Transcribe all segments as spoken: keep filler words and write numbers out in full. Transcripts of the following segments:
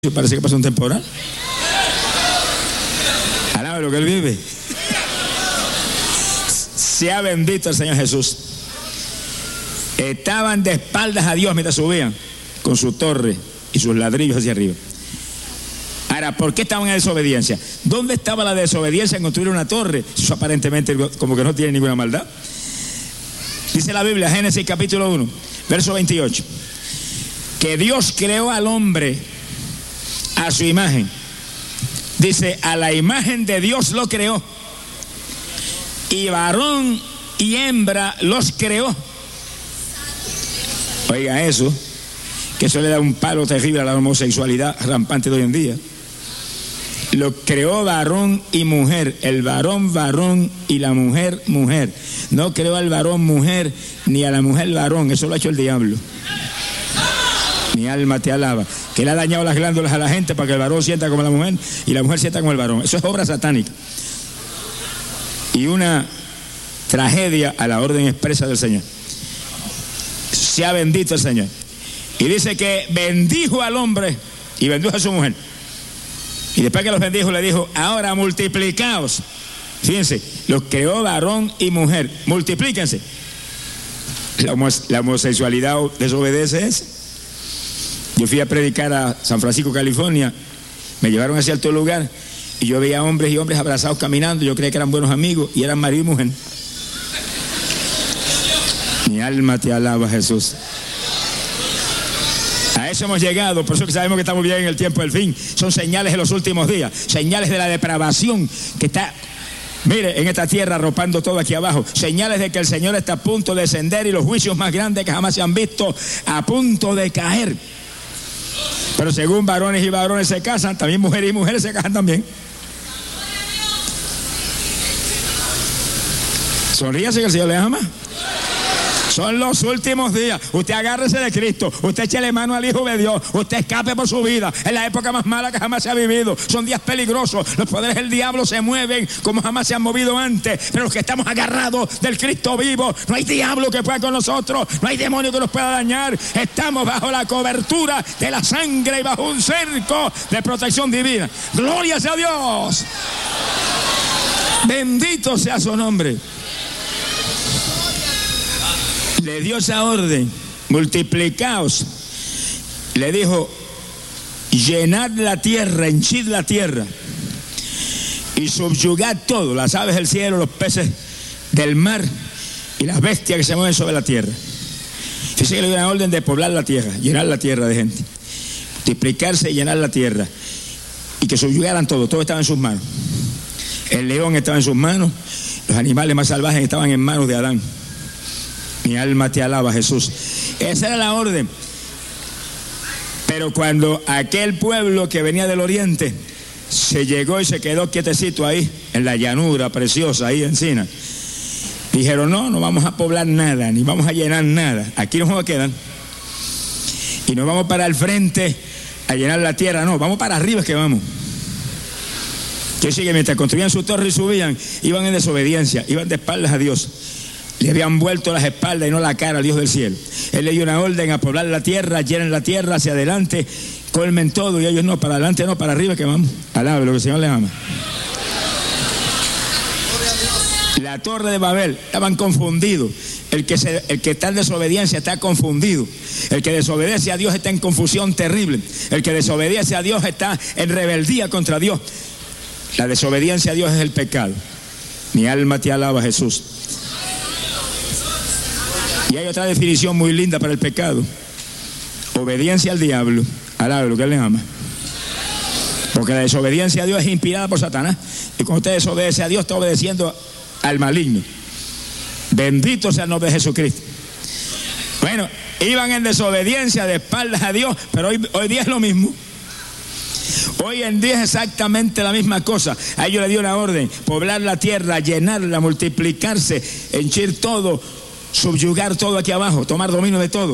Parece que pasó un temporal. Alaba lo que él vive. Sea bendito el Señor Jesús. Estaban de espaldas a Dios mientras subían con su torre y sus ladrillos hacia arriba. Ahora, ¿por qué estaban en desobediencia? ¿Dónde estaba la desobediencia en construir una torre? Eso aparentemente como que no tiene ninguna maldad. Dice la Biblia, Génesis capítulo uno, verso veintiocho, que Dios creó al hombre a su imagen. Dice, a la imagen de Dios lo creó, y varón y hembra los creó. Oiga eso, que eso le da un palo terrible a la homosexualidad rampante de hoy en día. Lo creó varón y mujer, el varón varón y la mujer mujer. No creó al varón mujer ni a la mujer varón, eso lo ha hecho el diablo. Mi alma te alaba, que le ha dañado las glándulas a la gente para que el varón sienta como la mujer y la mujer sienta como el varón. Eso es obra satánica y una tragedia a la orden expresa del Señor. Sea bendito el Señor. Y dice que bendijo al hombre y bendijo a su mujer, y después que los bendijo le dijo, ahora multiplicaos. Fíjense, los creó varón y mujer, multiplíquense. La, homos la homosexualidad desobedece eso. Yo fui a predicar a San Francisco, California, me llevaron a cierto lugar y yo veía hombres y hombres abrazados caminando. Yo creía que eran buenos amigos y eran marido y mujer. Mi alma te alaba, Jesús. A eso hemos llegado, por eso que sabemos que estamos bien en el tiempo del fin. Son señales de los últimos días, señales de la depravación que está, mire, en esta tierra arropando todo aquí abajo. Señales de que el Señor está a punto de descender y los juicios más grandes que jamás se han visto a punto de caer. Pero según varones y varones se casan, también mujeres y mujeres se casan también. Sonríase que el Señor le ama. Son los últimos días. Usted agárrese de Cristo, usted échele mano al Hijo de Dios, usted escape por su vida. Es la época más mala que jamás se ha vivido. Son días peligrosos. Los poderes del diablo se mueven como jamás se han movido antes. Pero los que estamos agarrados del Cristo vivo, no hay diablo que pueda con nosotros, no hay demonio que nos pueda dañar. Estamos bajo la cobertura de la sangre y bajo un cerco de protección divina. Gloria sea a Dios. Bendito sea su nombre. Le dio esa orden, multiplicaos. Le dijo, llenad la tierra, henchid la tierra y subyugad todo, las aves del cielo, los peces del mar y las bestias que se mueven sobre la tierra. Fíjese que le dio una orden de poblar la tierra, llenar la tierra de gente, multiplicarse y llenar la tierra, y que subyugaran todo, todo estaba en sus manos. El león estaba en sus manos, los animales más salvajes estaban en manos de Adán. Mi alma te alaba, Jesús. Esa era la orden. Pero cuando aquel pueblo que venía del oriente se llegó y se quedó quietecito ahí, en la llanura preciosa, ahí en Sina, dijeron, no, no vamos a poblar nada, ni vamos a llenar nada. Aquí nos vamos a quedar. Y no vamos para el frente a llenar la tierra, no, vamos para arriba es que vamos. Que sigue, mientras construían su torre y subían, iban en desobediencia, iban de espaldas a Dios. Le habían vuelto las espaldas y no la cara al Dios del cielo. Él le dio una orden a poblar la tierra, llenen la tierra hacia adelante, colmen todo, y ellos no, para adelante no, para arriba que vamos. Alabe lo que el Señor les ama. La torre de Babel, estaban confundidos. El que, se, el que está en desobediencia está confundido. El que desobedece a Dios está en confusión terrible. El que desobedece a Dios está en rebeldía contra Dios. La desobediencia a Dios es el pecado. Mi alma te alaba, Jesús. Y hay otra definición muy linda para el pecado: obediencia al diablo. Alabe lo que él le ama. Porque la desobediencia a Dios es inspirada por Satanás. Y cuando usted desobedece a Dios, está obedeciendo al maligno. Bendito sea el nombre de Jesucristo. Bueno, iban en desobediencia de espaldas a Dios, pero hoy, hoy día es lo mismo. Hoy en día es exactamente la misma cosa. A ellos le dio la orden: poblar la tierra, llenarla, multiplicarse, henchir todo, subyugar todo aquí abajo, tomar dominio de todo.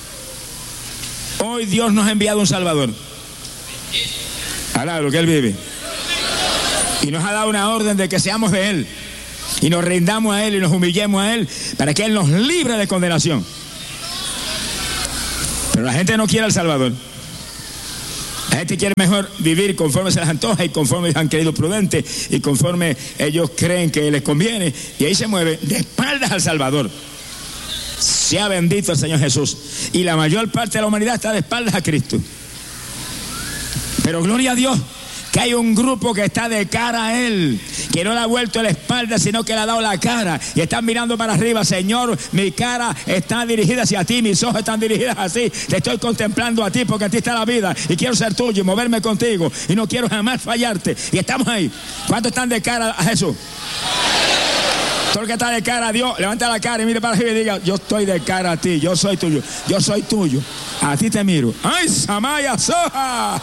Hoy Dios nos ha enviado un Salvador. Alá lo que Él vive. Y nos ha dado una orden de que seamos de Él y nos rindamos a Él y nos humillemos a Él para que Él nos libre de condenación. Pero la gente no quiere al Salvador. La La gente quiere mejor vivir conforme se les antoja y conforme han creído prudente y conforme ellos creen que les conviene, y ahí se mueve de espaldas al Salvador. Sea bendito el Señor Jesús. Y la mayor parte de la humanidad está de espaldas a Cristo. Pero gloria a Dios que hay un grupo que está de cara a Él, que no le ha vuelto la espalda, sino que le ha dado la cara, y están mirando para arriba. Señor, mi cara está dirigida hacia ti, mis ojos están dirigidos así, te estoy contemplando a ti, porque a ti está la vida, y quiero ser tuyo y moverme contigo, y no quiero jamás fallarte. Y estamos ahí. ¿Cuántos están de cara a Jesús? Todo el que está de cara a Dios, levanta la cara y mire para arriba y diga: yo estoy de cara a ti, yo soy tuyo, yo soy tuyo, a ti te miro. ¡Ay, Samaya Soja!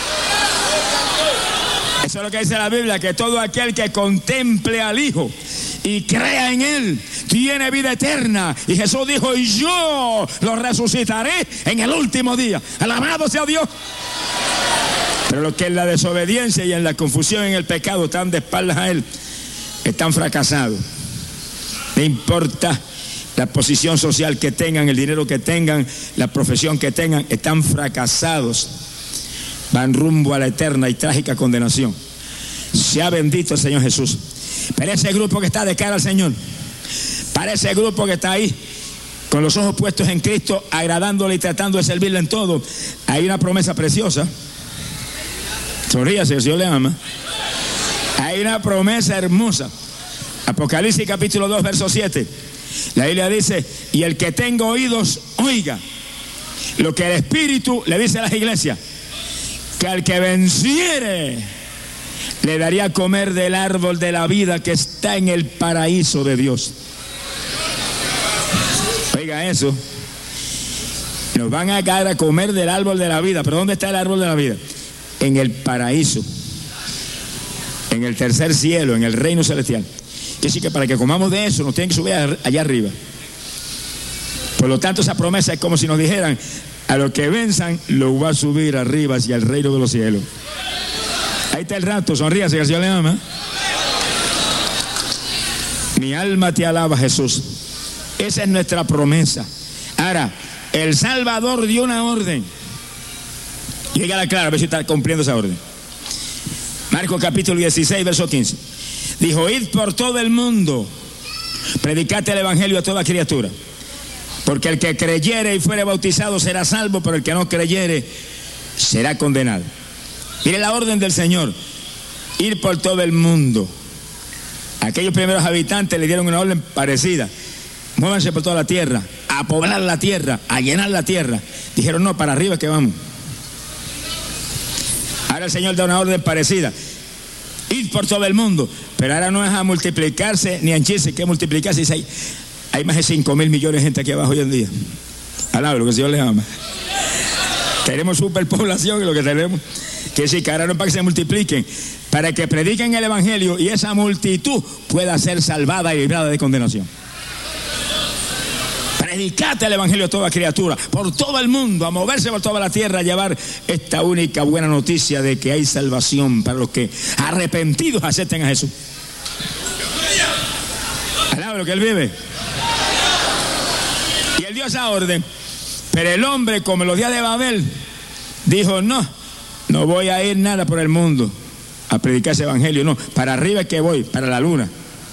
Eso es lo que dice la Biblia, que todo aquel que contemple al Hijo y crea en Él tiene vida eterna. Y Jesús dijo: y yo lo resucitaré en el último día. Alabado sea Dios. Pero los que en la desobediencia y en la confusión, en el pecado, están de espaldas a Él, están fracasados. No importa la posición social que tengan, el dinero que tengan, la profesión que tengan, están fracasados. Van rumbo a la eterna y trágica condenación. Sea bendito el Señor Jesús. Pero ese grupo que está de cara al Señor, para ese grupo que está ahí con los ojos puestos en Cristo, agradándole y tratando de servirle en todo, hay una promesa preciosa. Sonríase, el Señor le ama. Hay una promesa hermosa. Apocalipsis capítulo dos, verso siete. La Biblia dice: y el que tenga oídos, oiga lo que el Espíritu le dice a las iglesias, que al que venciere le daría a comer del árbol de la vida que está en el paraíso de Dios. Oiga eso. Nos van a dar a comer del árbol de la vida. ¿Pero dónde está el árbol de la vida? En el paraíso, en el tercer cielo, en el reino celestial. Que sí, que para que comamos de eso nos tienen que subir allá arriba. Por lo tanto, esa promesa es como si nos dijeran: a los que venzan los va a subir arriba hacia el reino de los cielos. Ahí está el rato, sonríase, que el Señor le ama. Mi alma te alaba, Jesús. Esa es nuestra promesa. Ahora, el Salvador dio una orden. Llega clara, a ver si está cumpliendo esa orden. Marcos capítulo dieciséis, verso quince. Dijo: id por todo el mundo, predicad el evangelio a toda criatura. Porque el que creyere y fuere bautizado será salvo, pero el que no creyere será condenado. Mire la orden del Señor: ir por todo el mundo. Aquellos primeros habitantes le dieron una orden parecida: muévanse por toda la tierra, a poblar la tierra, a llenar la tierra. Dijeron: no, para arriba que vamos. Ahora el Señor da una orden parecida: ir por todo el mundo. Pero ahora no es a multiplicarse ni a henchirse, que multiplicarse. Dice: hay, hay más de cinco mil millones de gente aquí abajo hoy en día. Alaba, lo que el Señor les ama. Tenemos superpoblación y lo que tenemos. Que decir que ahora no es para que se multipliquen, para que prediquen el evangelio y esa multitud pueda ser salvada y librada de condenación. Predicate el evangelio a toda criatura, por todo el mundo, a moverse por toda la tierra, a llevar esta única buena noticia de que hay salvación para los que arrepentidos acepten a Jesús. Alaba lo que Él vive. Y Él dio esa orden, pero el hombre, como en los días de Babel, dijo: no, no voy a ir nada por el mundo a predicar ese evangelio, no, para arriba es que voy, para la luna.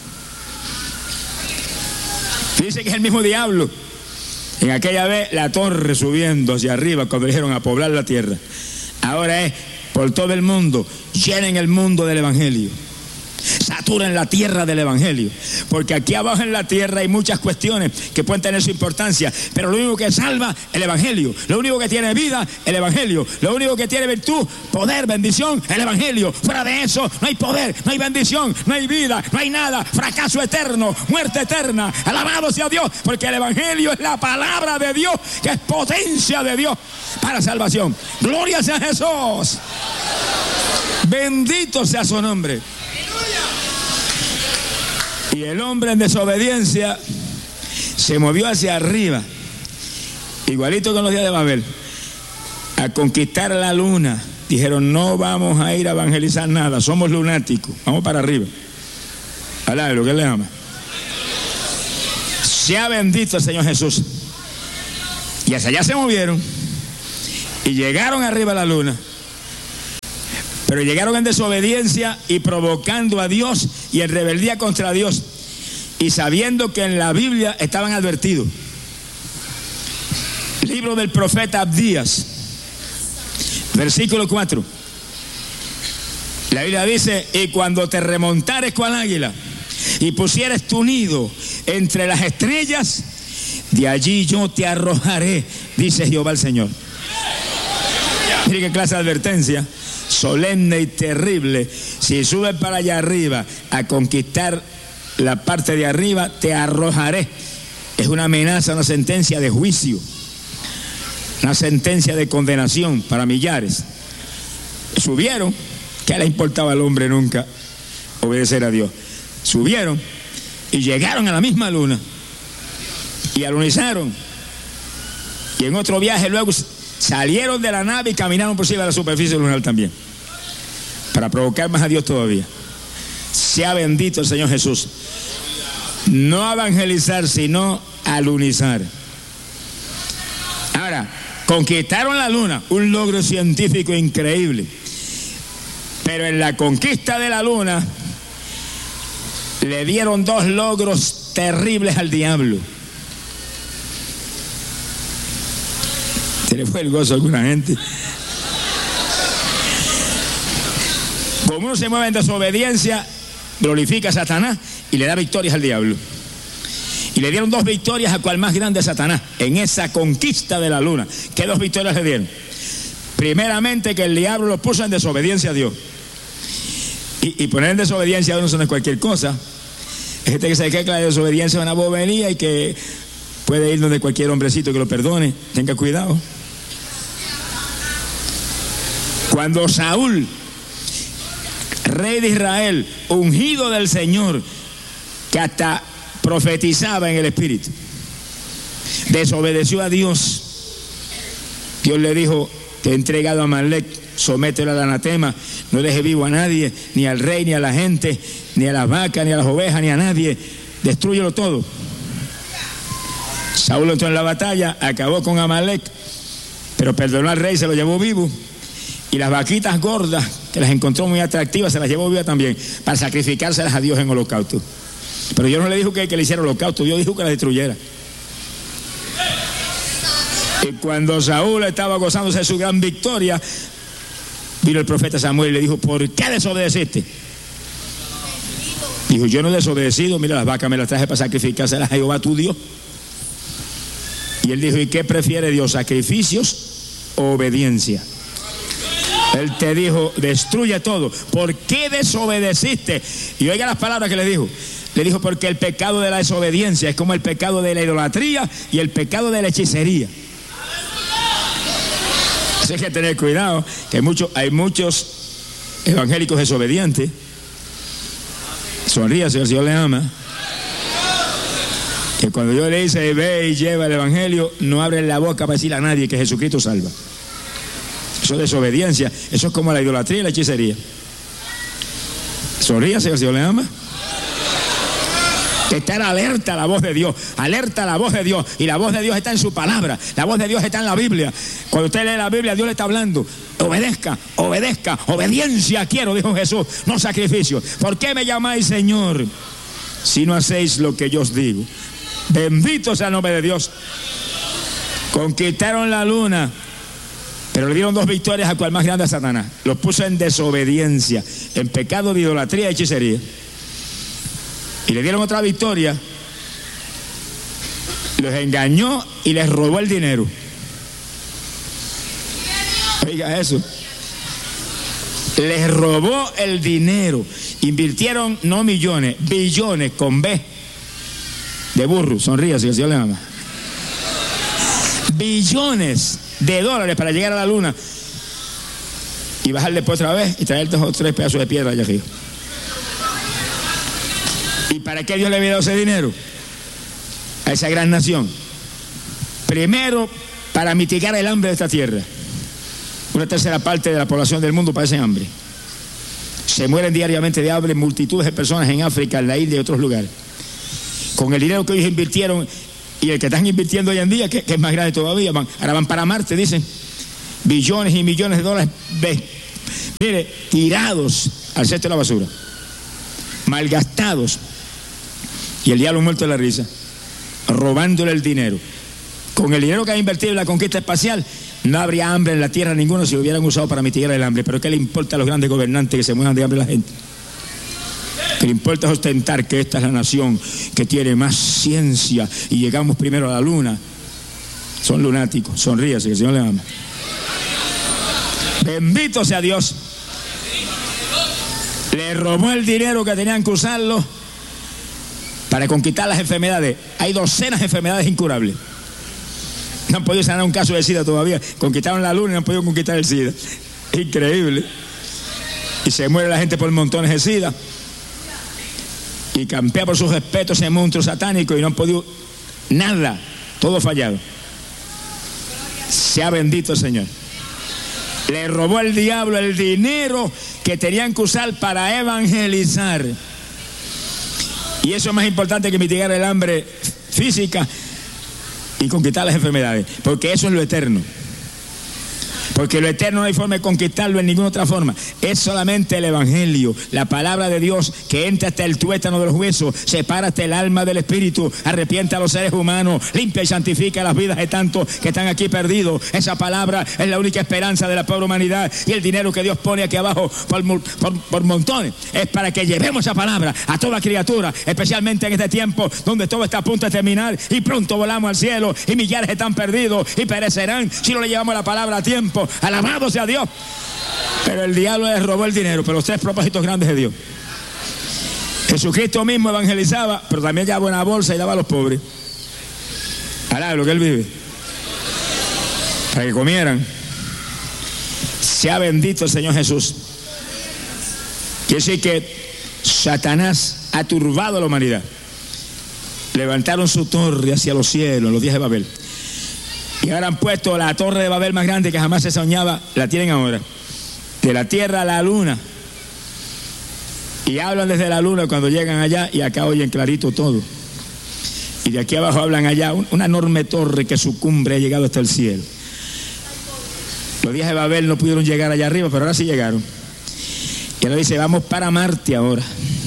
Dice que es el mismo diablo. En aquella vez la torre subiendo hacia arriba cuando dijeron a poblar la tierra. Ahora es por todo el mundo, llenen el mundo del evangelio, saturen la tierra del evangelio, porque aquí abajo en la tierra hay muchas cuestiones que pueden tener su importancia, pero lo único que salva, el evangelio. Lo único que tiene vida, el evangelio. Lo único que tiene virtud, poder, bendición, el evangelio. Fuera de eso no hay poder, no hay bendición, no hay vida, no hay nada. Fracaso eterno, muerte eterna. Alabado sea Dios, porque el evangelio es la palabra de Dios, que es potencia de Dios para salvación. Gloria sea Jesús. Bendito sea su nombre. Y el hombre en desobediencia se movió hacia arriba, igualito con los días de Babel, a conquistar la luna. Dijeron: no vamos a ir a evangelizar nada, somos lunáticos, vamos para arriba. Alá, lo que Él le ama. Sea bendito el Señor Jesús. Y hacia allá se movieron y llegaron arriba a la luna. Pero llegaron en desobediencia y provocando a Dios y en rebeldía contra Dios, y sabiendo que en la Biblia estaban advertidos. Libro del profeta Abdías, versículo cuatro. La Biblia dice: y cuando te remontares cual águila y pusieres tu nido entre las estrellas, de allí yo te arrojaré, dice Jehová el Señor. Mire qué clase de advertencia solemne y terrible. Si subes para allá arriba a conquistar la parte de arriba, te arrojaré. Es una amenaza, una sentencia de juicio, una sentencia de condenación para millares. Subieron, ¿qué le importaba al hombre nunca obedecer a Dios? Subieron y llegaron a la misma luna y alunizaron, y en otro viaje luego salieron de la nave y caminaron por encima de la superficie lunar también, para provocar más a Dios todavía. Sea bendito el Señor Jesús. No evangelizar, sino alunizar. Ahora, conquistaron la luna, un logro científico increíble. Pero en la conquista de la luna le dieron dos logros terribles al diablo. Se le fue el gozo a alguna gente. Como uno se mueve en desobediencia, glorifica a Satanás y le da victorias al diablo. Y le dieron dos victorias a cual más grande es Satanás en esa conquista de la luna. ¿Qué dos victorias le dieron? Primeramente, que el diablo lo puso en desobediencia a Dios. Y, y poner en desobediencia a Dios no es cualquier cosa. Hay gente que se cree que la desobediencia es una bobería y que puede ir donde cualquier hombrecito que lo perdone. Tenga cuidado. Cuando Saúl, rey de Israel, ungido del Señor, que hasta profetizaba en el Espíritu, desobedeció a Dios, Dios le dijo: te he entregado a Amalek, somételo al anatema, no deje vivo a nadie, ni al rey, ni a la gente, ni a las vacas, ni a las ovejas, ni a nadie, destrúyelo todo. Saúl entró en la batalla, acabó con Amalek, pero perdonó al rey, se lo llevó vivo. Y las vaquitas gordas, que las encontró muy atractivas, se las llevó vivas también, para sacrificárselas a Dios en holocausto. Pero Dios no le dijo que, que le hiciera holocausto, Dios dijo que la destruyera. Y cuando Saúl estaba gozándose de su gran victoria, vino el profeta Samuel y le dijo: ¿por qué desobedeciste? Dijo: yo no he desobedecido, mira, las vacas me las traje para sacrificárselas a Jehová tu Dios. Y él dijo: ¿y qué prefiere Dios, sacrificios o obediencia? Él te dijo: destruye todo. ¿Por qué desobedeciste? Y oiga las palabras que le dijo. Le dijo: porque el pecado de la desobediencia es como el pecado de la idolatría y el pecado de la hechicería. Así que hay que tener cuidado, que hay, mucho, hay muchos evangélicos desobedientes. Sonríe, si el Señor le ama. Que cuando yo le dice: ve y lleva el evangelio, no abren la boca para decirle a nadie que Jesucristo salva. Eso es desobediencia. Eso es como la idolatría y la hechicería. Sonríe, si el Señor le ama. Estar alerta a la voz de Dios, alerta a la voz de Dios, y la voz de Dios está en su palabra, la voz de Dios está en la Biblia. Cuando usted lee la Biblia, Dios le está hablando: obedezca, obedezca, obediencia quiero, dijo Jesús, no sacrificio. ¿Por qué me llamáis Señor si no hacéis lo que yo os digo? Bendito sea el nombre de Dios. Conquistaron la luna, pero le dieron dos victorias a cual más grande a Satanás. Los puso en desobediencia, en pecado de idolatría y hechicería. Y le dieron otra victoria, los engañó y les robó el dinero. Oiga eso, les robó el dinero. Invirtieron no millones, billones con B de burro. Sonríe, si el Señor le ama. Billones de dólares para llegar a la luna y bajar después otra vez y traer dos o tres pedazos de piedra allá arriba. ¿Y para qué Dios le había dado ese dinero a esa gran nación? Primero, para mitigar el hambre de esta tierra. Una tercera parte de la población del mundo padece hambre. Se mueren diariamente de hambre multitudes de personas en África, en la India y otros lugares. Con el dinero que ellos invirtieron y el que están invirtiendo hoy en día, que, que es más grande todavía, van, ahora van para Marte, dicen, billones y millones de dólares Mire, tirados al cesto de la basura, malgastados, y el diablo muerto de la risa, robándole el dinero. Con el dinero que ha invertido en la conquista espacial, no habría hambre en la tierra ninguna si lo hubieran usado para mitigar el hambre. Pero ¿qué le importa a los grandes gobernantes que se muevan de hambre a la gente? Que le importa es ostentar que esta es la nación que tiene más ciencia y llegamos primero a la luna. Son lunáticos, sonríase, que el Señor les ama. Bendito sea Dios. Le robó el dinero que tenían que usarlo para conquistar las enfermedades. Hay docenas de enfermedades incurables. No han podido sanar un caso de SIDA todavía. Conquistaron la luna y no han podido conquistar el SIDA. Increíble. Y se muere la gente por montones de SIDA. Y campea por sus respetos ese monstruo satánico y no han podido nada. Todo fallado. Sea bendito el Señor. Le robó el diablo el dinero que tenían que usar para evangelizar. Y eso es más importante que mitigar el hambre física y conquistar las enfermedades, porque eso es lo eterno. Porque lo eterno no hay forma de conquistarlo en ninguna otra forma. Es solamente el evangelio, la palabra de Dios que entra hasta el tuétano de los huesos, separa hasta el alma del espíritu, arrepiente a los seres humanos, limpia y santifica las vidas de tantos que están aquí perdidos. Esa palabra es la única esperanza de la pobre humanidad, y el dinero que Dios pone aquí abajo por, por, por montones es para que llevemos esa palabra a toda criatura, especialmente en este tiempo donde todo está a punto de terminar y pronto volamos al cielo y millares están perdidos y perecerán si no le llevamos la palabra a tiempo. Alabado sea Dios. Pero el diablo les robó el dinero, pero los tres propósitos grandes de Dios. Jesucristo mismo evangelizaba, pero también llevaba una bolsa y daba a los pobres. Alá, lo que él vive, para que comieran. Sea bendito el Señor Jesús. Quiere decir que Satanás ha turbado a la humanidad. Levantaron su torre hacia los cielos en los días de Babel. Y ahora han puesto la torre de Babel más grande que jamás se soñaba, la tienen ahora. De la tierra a la luna. Y hablan desde la luna cuando llegan allá y acá oyen clarito todo. Y de aquí abajo hablan allá, una enorme torre que su cumbre ha llegado hasta el cielo. Los días de Babel no pudieron llegar allá arriba, pero ahora sí llegaron. Y ahora dice, vamos para Marte ahora.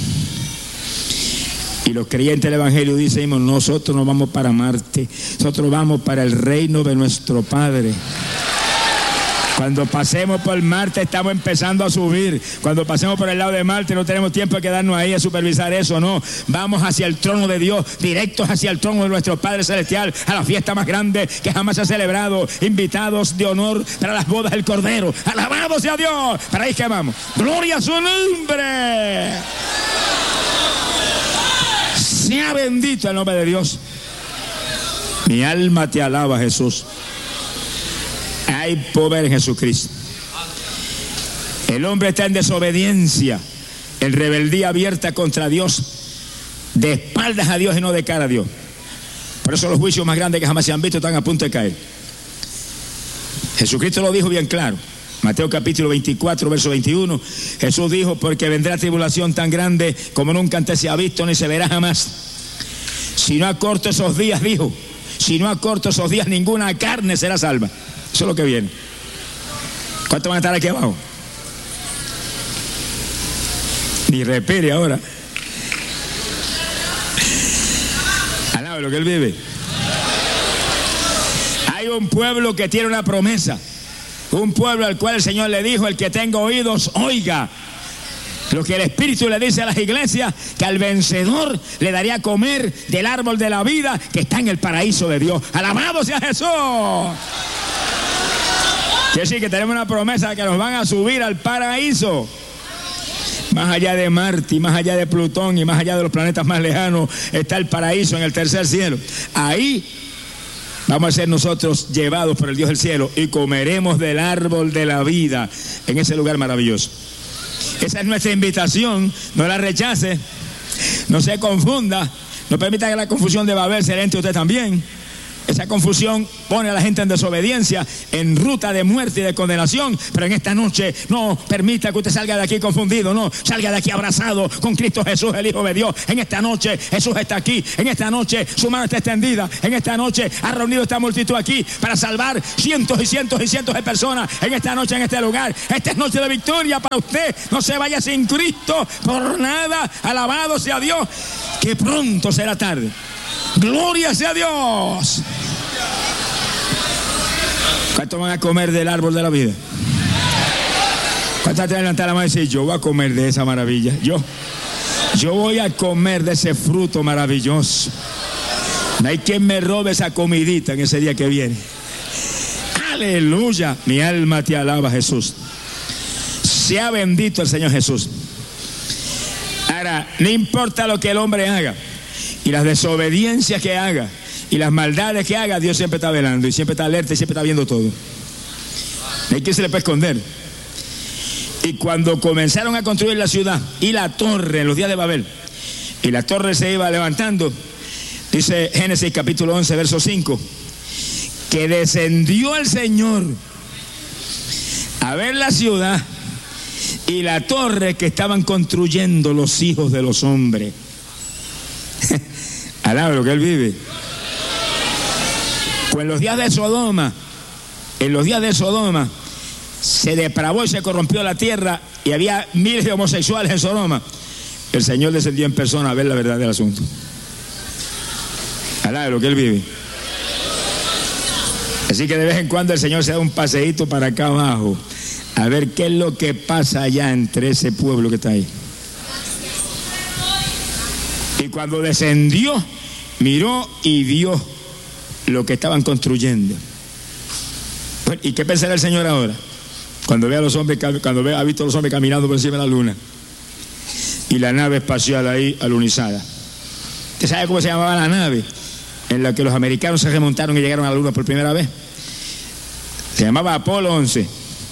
Y los creyentes del Evangelio dicen, nosotros no vamos para Marte, nosotros vamos para el reino de nuestro Padre. Cuando pasemos por Marte estamos empezando a subir. Cuando pasemos por el lado de Marte no tenemos tiempo de quedarnos ahí a supervisar eso, no. Vamos hacia el trono de Dios, directos hacia el trono de nuestro Padre Celestial, a la fiesta más grande que jamás se ha celebrado, invitados de honor para las bodas del Cordero. Alabado sea Dios, para ahí que vamos. Gloria a su nombre. Sea bendito el nombre de Dios. Mi alma te alaba, Jesús. Hay poder en Jesucristo. El hombre está en desobediencia, en rebeldía abierta contra Dios, de espaldas a Dios y no de cara a Dios. Por eso los juicios más grandes que jamás se han visto están a punto de caer. Jesucristo lo dijo bien claro. Mateo capítulo veinticuatro, verso veintiuno. Jesús dijo, porque vendrá tribulación tan grande como nunca antes se ha visto ni se verá jamás. Si no acorto esos días, dijo, si no acorto esos días, ninguna carne será salva. Eso es lo que viene. ¿Cuántos van a estar aquí abajo? Ni respire ahora. Alaba lo que él vive. Hay un pueblo que tiene una promesa. Un pueblo al cual el Señor le dijo, el que tenga oídos, oiga. Lo que el Espíritu le dice a las iglesias, que al vencedor le daría a comer del árbol de la vida que está en el paraíso de Dios. ¡Alabado sea Jesús! Quiere decir que tenemos una promesa que nos van a subir al paraíso. Más allá de Marte, y más allá de Plutón, y más allá de los planetas más lejanos, está el paraíso en el tercer cielo. Ahí vamos a ser nosotros llevados por el Dios del cielo y comeremos del árbol de la vida en ese lugar maravilloso. Esa es nuestra invitación, no la rechace, no se confunda, no permita que la confusión de Babel se entre usted también. Esa Esa confusión pone a la gente en desobediencia, en ruta de muerte y de condenación. Pero en esta noche no permita que usted salga de aquí confundido, no, salga de aquí abrazado con Cristo Jesús, el Hijo de Dios. En esta noche Jesús está aquí, en esta noche su mano está extendida, en esta noche ha reunido esta multitud aquí para salvar cientos y cientos y cientos de personas en esta noche, en este lugar. Esta es noche de victoria para usted. No se vaya sin Cristo por nada. Alabado sea Dios, que pronto será tarde. Gloria sea Dios. ¿Cuántos van a comer del árbol de la vida? ¿Cuántos te levantar la mano y decir, yo voy a comer de esa maravilla? Yo, yo voy a comer de ese fruto maravilloso. No hay quien me robe esa comidita en ese día que viene. Aleluya. Mi alma te alaba, Jesús. Sea bendito el Señor Jesús. Ahora, no importa lo que el hombre haga y las desobediencias que haga y las maldades que haga, Dios siempre está velando y siempre está alerta y siempre está viendo todo. No hay quien se le puede esconder. Y cuando comenzaron a construir la ciudad y la torre en los días de Babel, y la torre se iba levantando, dice Génesis capítulo once, verso cinco, que descendió el Señor a ver la ciudad y la torre que estaban construyendo los hijos de los hombres. Alaba lo que él vive. Pues en los días de Sodoma, en los días de Sodoma, se depravó y se corrompió la tierra y había miles de homosexuales en Sodoma. El Señor descendió en persona a ver la verdad del asunto. Alaba lo que él vive. Así que de vez en cuando el Señor se da un paseíto para acá abajo a ver qué es lo que pasa allá entre ese pueblo que está ahí. Y cuando descendió, miró y vio lo que estaban construyendo. Bueno, ¿y qué pensará el Señor ahora? Cuando ve a los hombres, cuando ve, ha visto a los hombres caminando por encima de la luna y la nave espacial ahí alunizada. ¿Usted sabe cómo se llamaba la nave en la que los americanos se remontaron y llegaron a la luna por primera vez? Se llamaba Apolo once.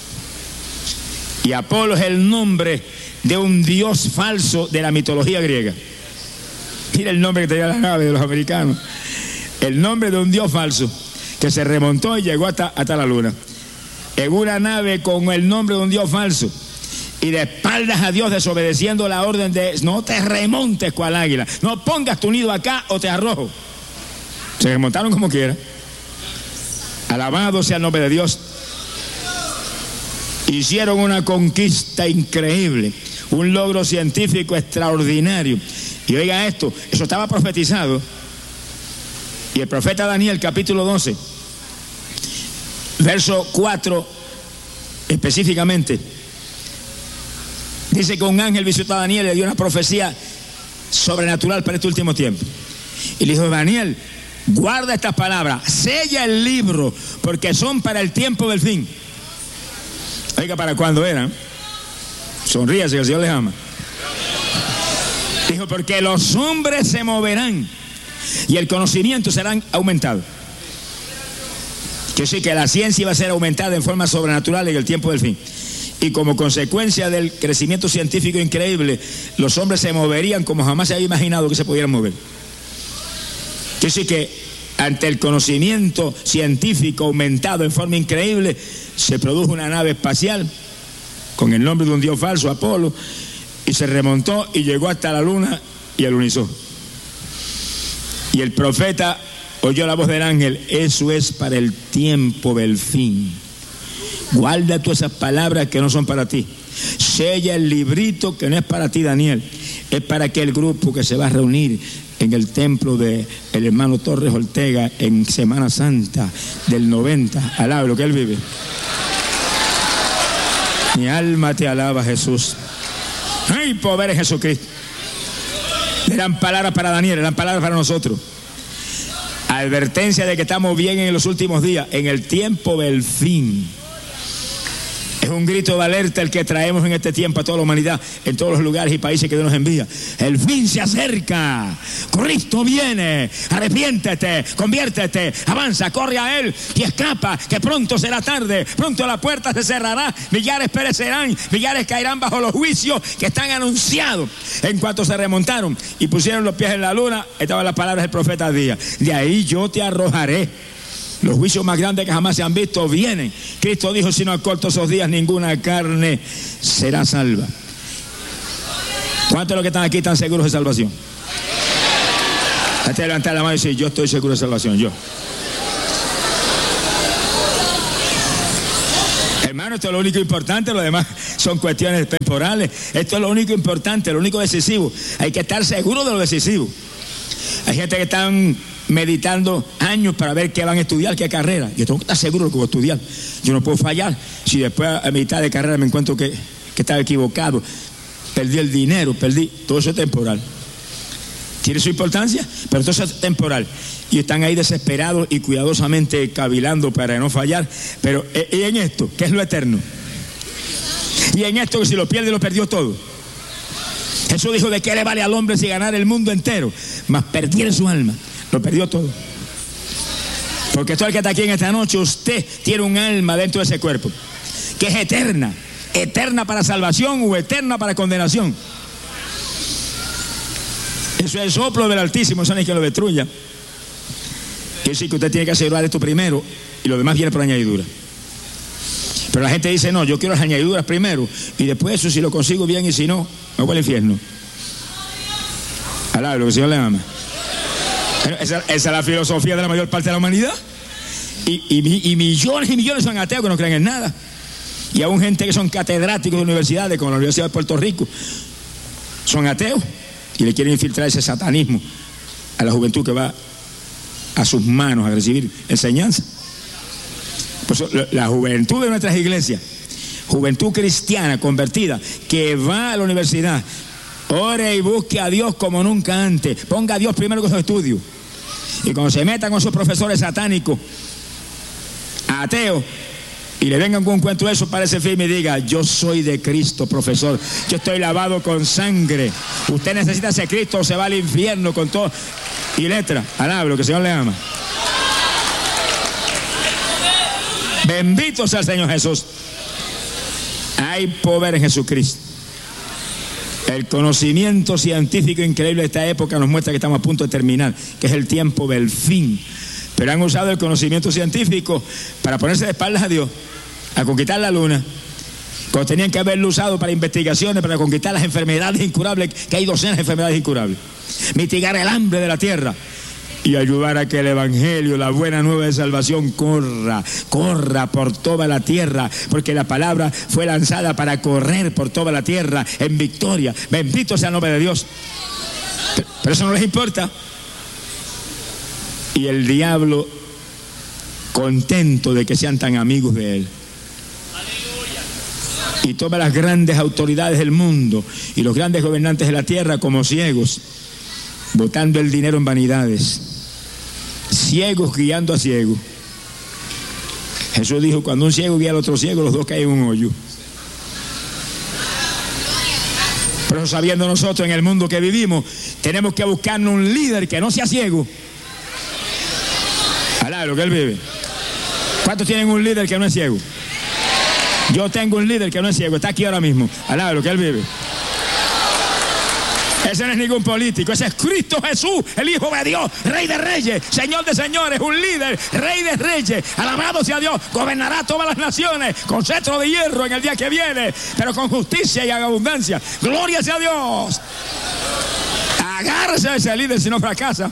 Y Apolo es el nombre de un dios falso de la mitología griega. Mira el nombre que tenía la nave de los americanos. El nombre de un dios falso que se remontó y llegó hasta, hasta la luna. En una nave con el nombre de un dios falso. Y de espaldas a Dios, desobedeciendo la orden de no te remontes cual águila. No pongas tu nido acá o te arrojo. Se remontaron como quiera. Alabado sea el nombre de Dios. Hicieron una conquista increíble, un logro científico extraordinario. Y oiga esto, eso estaba profetizado. Y el profeta Daniel, capítulo doce, verso cuatro, específicamente, dice que un ángel visitó a Daniel y le dio una profecía sobrenatural para este último tiempo. Y le dijo, Daniel, guarda estas palabras, sella el libro, porque son para el tiempo del fin. Oiga, ¿para cuándo eran? Sonríase, que el Señor les ama. Dijo, porque los hombres se moverán y el conocimiento será aumentado. Que sí, que la ciencia iba a ser aumentada en forma sobrenatural en el tiempo del fin. Y como consecuencia del crecimiento científico increíble, los hombres se moverían como jamás se había imaginado que se pudieran mover. Que sí, que ante el conocimiento científico aumentado en forma increíble, se produjo una nave espacial con el nombre de un dios falso, Apolo, y se remontó y llegó hasta la luna y alunizó. Y el profeta oyó la voz del ángel, eso es para el tiempo del fin. Guarda tú esas palabras que no son para ti. Sella el librito que no es para ti, Daniel. Es para aquel grupo que se va a reunir en el templo del hermano Torres Ortega en Semana Santa del noventa. Alaba lo que él vive. Mi alma te alaba, Jesús. ¡Ay, pobre Jesucristo! Eran palabras para Daniel, eran palabras para nosotros. Advertencia de que estamos bien en los últimos días, en el tiempo del fin. Es un grito de alerta el que traemos en este tiempo a toda la humanidad, en todos los lugares y países que Dios nos envía. El fin se acerca, Cristo viene, arrepiéntete, conviértete, avanza, corre a Él y escapa, que pronto será tarde, pronto la puerta se cerrará, millares perecerán, millares caerán bajo los juicios que están anunciados. En cuanto se remontaron y pusieron los pies en la luna, estaban las palabras del profeta Díaz, de ahí yo te arrojaré. Los juicios más grandes que jamás se han visto vienen. Cristo dijo, si no acorto esos días, ninguna carne será salva. ¿Cuántos de los que están aquí están seguros de salvación? Antes de levantar la mano y decir, yo estoy seguro de salvación, yo. Hermano, esto es lo único importante, lo demás son cuestiones temporales. Esto es lo único importante, lo único decisivo. Hay que estar seguro de lo decisivo. Hay gente que están meditando años para ver qué van a estudiar, qué carrera. Yo tengo que estar seguro de lo que voy a estudiar. Yo no puedo fallar. Si después a mitad de carrera me encuentro que, que estaba equivocado, perdí el dinero, perdí, todo eso es temporal. Tiene su importancia, pero todo eso es temporal. Y están ahí desesperados y cuidadosamente cavilando para no fallar. Pero ¿y en esto? ¿Qué es lo eterno? Y en esto que si lo pierde, lo perdió todo. Jesús dijo, ¿de qué le vale al hombre si ganar el mundo entero? Mas perdiera su alma. Lo perdió todo. Porque todo el que está aquí en esta noche, usted tiene un alma dentro de ese cuerpo que es eterna. Eterna para salvación o eterna para condenación. Eso es el soplo del Altísimo, eso no es que lo destruya. Quiere decir que usted tiene que asegurar esto primero y lo demás viene por añadidura. Pero la gente dice, no, yo quiero las añadiduras primero y después eso si lo consigo bien y si no, me voy al infierno. Alá, lo que el Señor le ama. Esa, esa es la filosofía de la mayor parte de la humanidad. Y, y, y millones y millones son ateos que no creen en nada. Y aún gente que son catedráticos de universidades, como la Universidad de Puerto Rico, son ateos y le quieren infiltrar ese satanismo a la juventud que va a sus manos a recibir enseñanza. Por eso, la juventud de nuestras iglesias, juventud cristiana convertida, que va a la universidad, ore y busque a Dios como nunca antes, ponga a Dios primero con sus estudios. Y cuando se metan con sus profesores satánicos, ateos, y le vengan con un cuento de eso, parece firme y diga, yo soy de Cristo, profesor, yo estoy lavado con sangre, usted necesita ese Cristo o se va al infierno con todo, y letra, alablo, que el Señor le ama. Bendito sea el Señor Jesús. Hay poder en Jesucristo. El conocimiento científico increíble de esta época nos muestra que estamos a punto de terminar, que es el tiempo del fin. Pero han usado el conocimiento científico para ponerse de espaldas a Dios, a conquistar la luna, cuando tenían que haberlo usado para investigaciones, para conquistar las enfermedades incurables, que hay docenas de enfermedades incurables, mitigar el hambre de la tierra y ayudar a que el evangelio, la buena nueva de salvación corra, corra por toda la tierra, porque la palabra fue lanzada para correr por toda la tierra en victoria. Bendito sea el nombre de Dios. Pero eso no les importa. Y el diablo contento de que sean tan amigos de él. Y todas las grandes autoridades del mundo y los grandes gobernantes de la tierra como ciegos, botando el dinero en vanidades, ciegos guiando a ciegos. Jesús dijo, cuando un ciego guía al otro ciego, los dos caen en un hoyo. Por eso, sabiendo nosotros en el mundo que vivimos, tenemos que buscarnos un líder que no sea ciego. Alá, lo que él vive. ¿Cuántos tienen un líder que no es ciego? Yo tengo un líder que no es ciego, está aquí ahora mismo. Alá, lo que él vive. Ese no es ningún político, ese es Cristo Jesús, el Hijo de Dios, Rey de Reyes, Señor de Señores, un líder, Rey de Reyes. Alabado sea Dios, gobernará todas las naciones con cetro de hierro en el día que viene, pero con justicia y abundancia. Gloria sea a Dios. Agárrese a ese líder si no fracasa.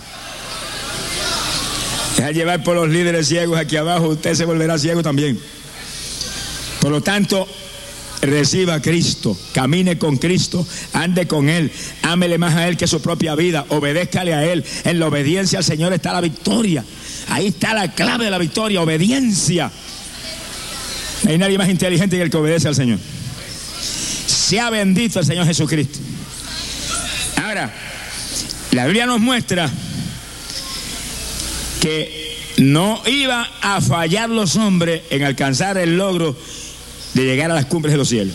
Deja llevar por los líderes ciegos aquí abajo, usted se volverá ciego también. Por lo tanto, reciba a Cristo, camine con Cristo, ande con Él, ámele más a Él que su propia vida, obedézcale a Él. En la obediencia al Señor está la victoria. Ahí está la clave de la victoria, obediencia. No hay nadie más inteligente que el que obedece al Señor. Sea bendito el Señor Jesucristo. Ahora, la Biblia nos muestra que no iba a fallar los hombres en alcanzar el logro de llegar a las cumbres de los cielos.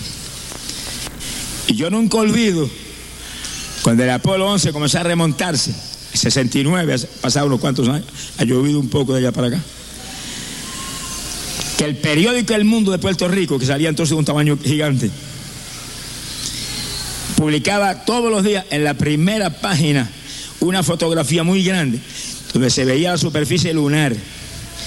Y yo nunca olvido cuando el Apolo once comenzó a remontarse, en sesenta y nueve, ha pasado unos cuantos años, ha llovido un poco de allá para acá, que el periódico El Mundo de Puerto Rico, que salía entonces de un tamaño gigante, publicaba todos los días en la primera página una fotografía muy grande donde se veía la superficie lunar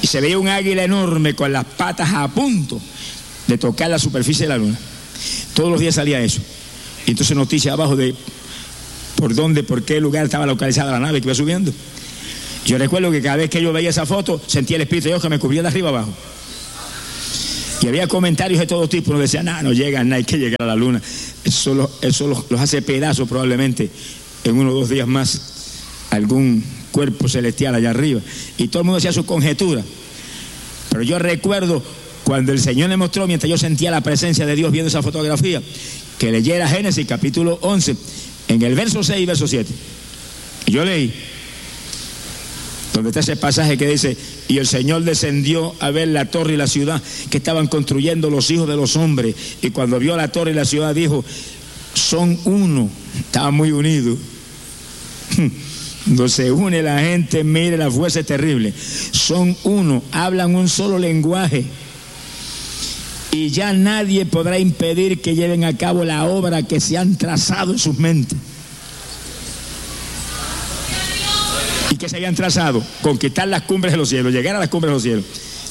y se veía un águila enorme con las patas a punto de tocar la superficie de la luna. Todos los días salía eso. Y entonces noticias abajo de por dónde, por qué lugar estaba localizada la nave que iba subiendo. Yo recuerdo que cada vez que yo veía esa foto, sentía el Espíritu de Dios que me cubría de arriba abajo. Y había comentarios de todo tipo, nos decían, no, no llegan, no hay que llegar a la luna. Eso, lo, eso los, los hace pedazos probablemente en uno o dos días más algún cuerpo celestial allá arriba. Y todo el mundo hacía su conjetura. Pero yo recuerdo cuando el Señor me mostró, mientras yo sentía la presencia de Dios viendo esa fotografía, que leyera Génesis capítulo once, en el verso seis y verso siete. Y yo leí, donde está ese pasaje que dice, y el Señor descendió a ver la torre y la ciudad que estaban construyendo los hijos de los hombres, y cuando vio la torre y la ciudad dijo, son uno. Estaban muy unidos. Cuando se une la gente, mire la fuerza terrible. Son uno, hablan un solo lenguaje, y ya nadie podrá impedir que lleven a cabo la obra que se han trazado en sus mentes. ¿Y qué se habían trazado? Conquistar las cumbres de los cielos, llegar a las cumbres de los cielos.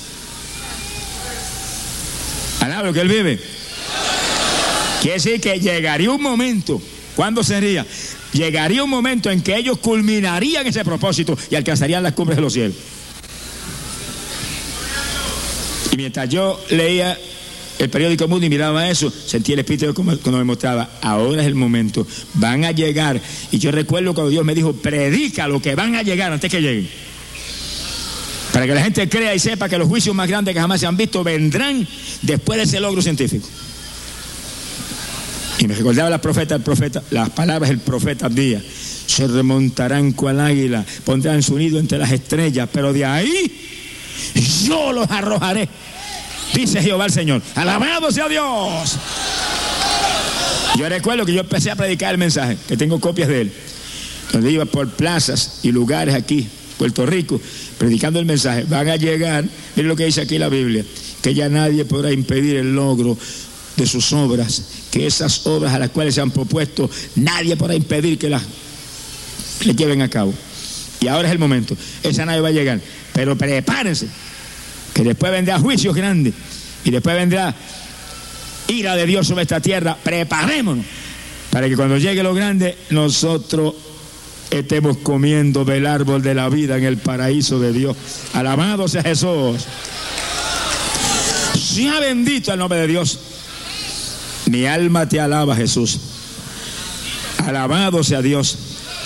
Alaba lo que él vive. Quiere decir que llegaría un momento. ¿Cuándo sería? Llegaría un momento en que ellos culminarían ese propósito y alcanzarían las cumbres de los cielos. Y mientras yo leía el periódico Mundo y miraba eso, sentí el Espíritu de Dios cuando me mostraba, ahora es el momento, van a llegar. Y yo recuerdo cuando Dios me dijo, predica lo que van a llegar antes que lleguen, para que la gente crea y sepa que los juicios más grandes que jamás se han visto vendrán después de ese logro científico. Y me recordaba la profeta, el profeta, las palabras del profeta Abdías, se remontarán cual águila, pondrán su nido entre las estrellas, pero de ahí yo los arrojaré, dice Jehová el Señor. Alabado sea Dios. Yo recuerdo que yo empecé a predicar el mensaje, que tengo copias de él, donde iba por plazas y lugares aquí, Puerto Rico, predicando el mensaje. Van a llegar, miren lo que dice aquí la Biblia, que ya nadie podrá impedir el logro de sus obras, que esas obras a las cuales se han propuesto, nadie podrá impedir que las le lleven a cabo. Y ahora es el momento, esa nave va a llegar, pero prepárense, que después vendrá juicios grandes, y después vendrá ira de Dios sobre esta tierra. Preparémonos para que cuando llegue lo grande, nosotros estemos comiendo del árbol de la vida en el paraíso de Dios. Alabado sea Jesús. Sea bendito el nombre de Dios. Mi alma te alaba, Jesús. Alabado sea Dios.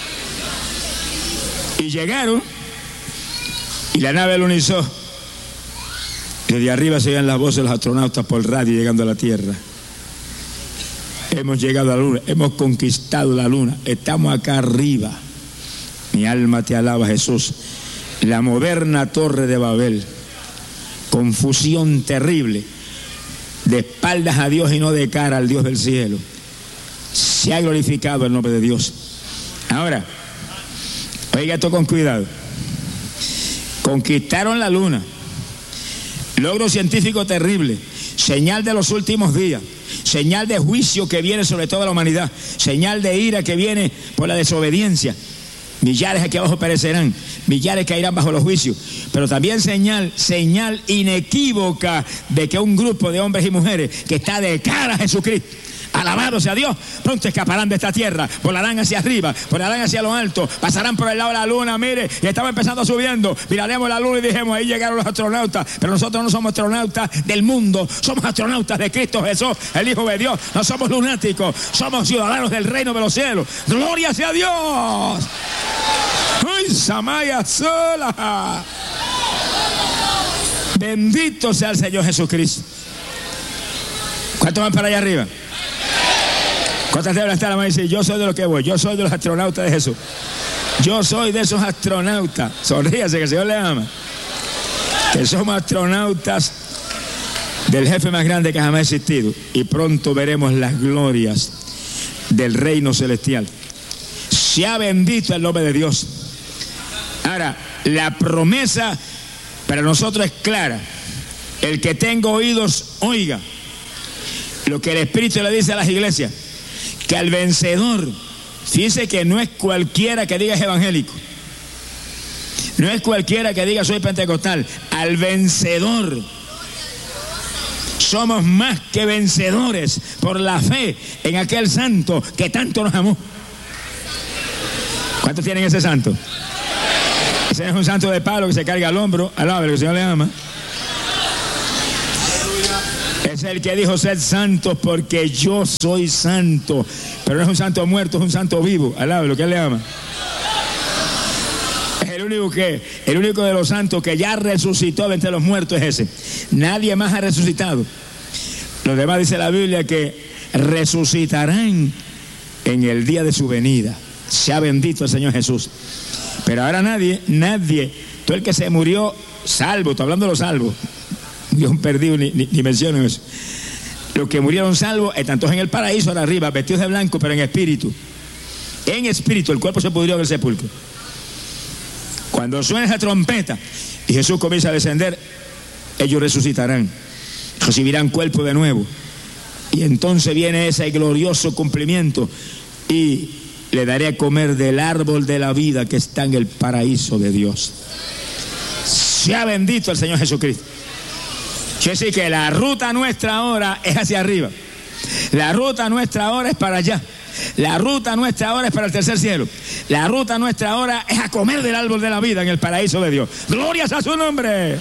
Y llegaron, y la nave lunizó. Desde arriba se oían las voces de los astronautas por radio llegando a la Tierra. Hemos llegado a la luna, hemos conquistado la luna, estamos acá arriba. Mi alma te alaba, Jesús. La moderna torre de Babel, confusión terrible, de espaldas a Dios y no de cara al Dios del cielo. Se ha glorificado el nombre de Dios. Ahora, oiga esto con cuidado. Conquistaron la luna, logro científico terrible, señal de los últimos días, señal de juicio que viene sobre toda la humanidad, señal de ira que viene por la desobediencia. Millares aquí abajo perecerán, millares caerán bajo los juicios, pero también señal, señal inequívoca de que un grupo de hombres y mujeres que está de cara a Jesucristo, alabado sea Dios, pronto escaparán de esta tierra, volarán hacia arriba, volarán hacia lo alto, pasarán por el lado de la luna. Mire, y estamos empezando subiendo, miraremos la luna y dijimos, ahí llegaron los astronautas, pero nosotros no somos astronautas del mundo, somos astronautas de Cristo Jesús, el Hijo de Dios. No somos lunáticos, somos ciudadanos del reino de los cielos. Gloria sea Dios. ¡Uy, Samaya sola! Bendito sea el Señor Jesucristo. ¿Cuántos van para allá arriba? ¿Cuántas deben estar la mano y decir, yo soy de los que voy, yo soy de los astronautas de Jesús? Yo soy de esos astronautas. Sonríase, que el Señor le ama. Que somos astronautas del jefe más grande que jamás ha existido. Y pronto veremos las glorias del reino celestial. Sea bendito el nombre de Dios. Ahora, la promesa para nosotros es clara. El que tenga oídos, oiga lo que el Espíritu le dice a las iglesias. Que al vencedor, fíjese que no es cualquiera que diga es evangélico. No es cualquiera que diga soy pentecostal, al vencedor. Somos más que vencedores por la fe en aquel santo que tanto nos amó. ¿Cuántos tienen ese santo? Ese es un santo de palo que se carga al hombro. Alaba, que el Señor le ama. Es el que dijo sed santos porque yo soy santo. Pero no es un santo muerto, es un santo vivo. Alaba, lo que Él le ama. Es el único que, el único de los santos que ya resucitó de entre los muertos es ese. Nadie más ha resucitado. Los demás dice la Biblia que resucitarán en el día de su venida. Sea bendito el Señor Jesús. Pero ahora nadie, nadie, todo el que se murió salvo, estoy hablando de los salvos, Dios perdido, ni, ni, ni menciono eso. Los que murieron salvos están todos en el paraíso ahora arriba, vestidos de blanco, pero en espíritu. En espíritu, el cuerpo se pudrió en el sepulcro. Cuando suene esa trompeta y Jesús comienza a descender, ellos resucitarán, recibirán cuerpo de nuevo. Y entonces viene ese glorioso cumplimiento y le daré a comer del árbol de la vida que está en el paraíso de Dios. Sea bendito el Señor Jesucristo. Quiere decir que la ruta nuestra ahora es hacia arriba. La ruta nuestra ahora es para allá. La ruta nuestra ahora es para el tercer cielo. La ruta nuestra ahora es a comer del árbol de la vida en el paraíso de Dios. ¡Glorias a su nombre!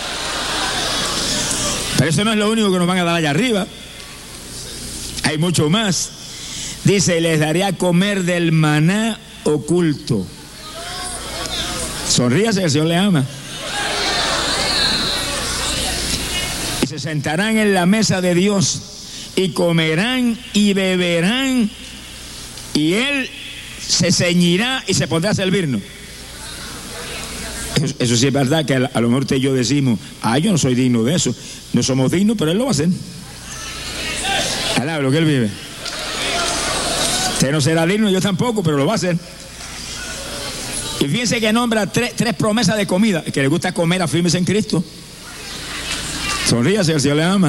Pero eso no es lo único que nos van a dar allá arriba. Hay mucho más. Dice, les daré a comer del maná oculto. Sonríase, que el Señor le ama. Y se sentarán en la mesa de Dios y comerán y beberán, y Él se ceñirá y se pondrá a servirnos. Eso, eso sí es verdad que a, a lo mejor usted y yo decimos, ah, yo no soy digno de eso. No somos dignos, pero Él lo va a hacer. Alaba lo que Él vive. Usted no será digno, yo tampoco, pero lo va a hacer. Y fíjense que nombra tres, tres promesas de comida. Que le gusta comer, afírmese en Cristo. Sonríase, el Señor le ama.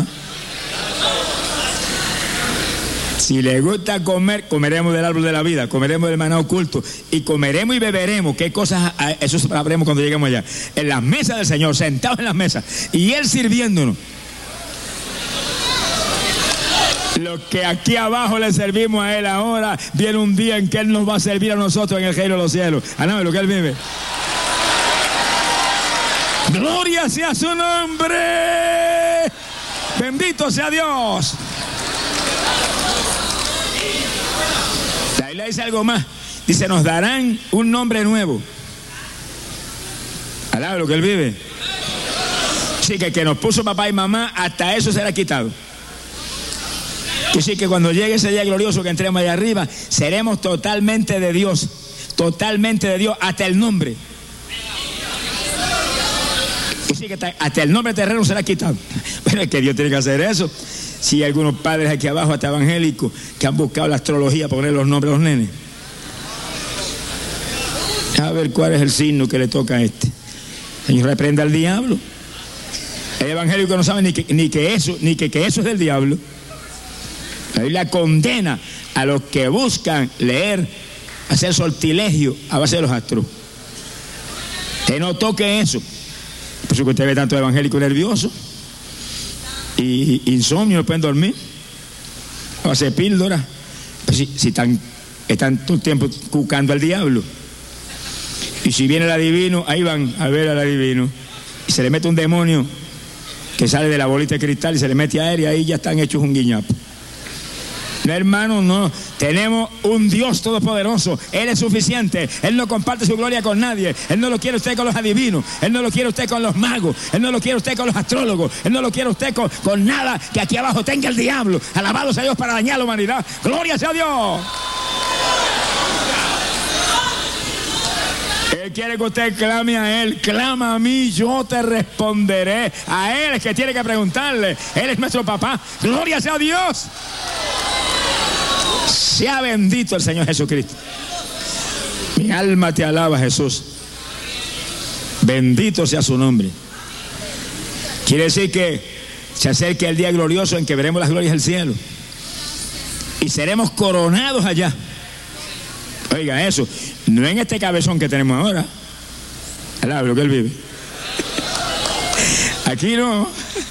Si le gusta comer, comeremos del árbol de la vida, comeremos del maná oculto y comeremos y beberemos. ¿Qué cosas? Eso sabremos cuando lleguemos allá. En las mesas del Señor, sentados en las mesas y Él sirviéndonos. Lo que aquí abajo le servimos a Él ahora, viene un día en que Él nos va a servir a nosotros en el reino de los cielos. Anáme lo que Él vive. Gloria sea su nombre. Bendito sea Dios. La Biblia dice algo más. Dice, nos darán un nombre nuevo. Alaba lo que Él vive. Así que el que nos puso papá y mamá, hasta eso será quitado. Y sí que cuando llegue ese día glorioso que entremos allá arriba, seremos totalmente de Dios, totalmente de Dios, hasta el nombre. Y sí que hasta el nombre terreno será quitado. Pero es que Dios tiene que hacer eso. Si hay algunos padres aquí abajo, hasta evangélicos, que han buscado la astrología para poner los nombres a los nenes. A ver cuál es el signo que le toca a este. Señor, reprenda al diablo. El evangélico no sabe ni que, ni que eso, ni que, que eso es del diablo. La Biblia condena a los que buscan leer, hacer sortilegio a base de los astros. Que no toque eso. Por eso que usted ve tanto evangélico nervioso y insomnio, no pueden dormir a base de píldoras. Pues si, si están, están todo el tiempo cucando al diablo. Y si viene el adivino, ahí van a ver al adivino. Y se le mete un demonio que sale de la bolita de cristal y se le mete a él, y ahí ya están hechos un guiñapo. No, hermanos, no. Tenemos un Dios todopoderoso. Él es suficiente. Él no comparte su gloria con nadie. Él no lo quiere usted con los adivinos. Él no lo quiere usted con los magos. Él no lo quiere usted con los astrólogos. Él no lo quiere usted con, con nada que aquí abajo tenga el diablo. Alabado sea Dios para dañar a la humanidad. ¡Gloria sea Dios! Él quiere que usted clame a Él. Clama a mí, yo te responderé. A Él es que tiene que preguntarle. Él es nuestro papá. ¡Gloria sea Dios! Sea bendito el Señor Jesucristo. Mi alma te alaba, Jesús. Bendito sea su nombre. Quiere decir que se acerca el día glorioso en que veremos las glorias del cielo y seremos coronados allá. Oiga eso, no en este cabezón que tenemos ahora. Alaba lo que Él vive. Aquí no.